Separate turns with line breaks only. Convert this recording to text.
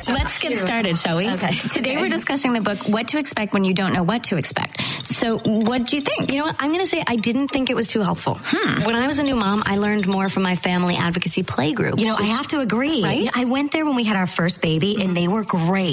Let's get started, shall we?
Okay.
Today we're discussing the book, What to Expect When You Don't Know What to Expect. So what do you think?
You know what? I'm going to say I didn't think it was too helpful. When I was a new mom, I learned more from my family advocacy play group.
You know, I have to agree.
Right?
I went there when we had our first baby, and they were great.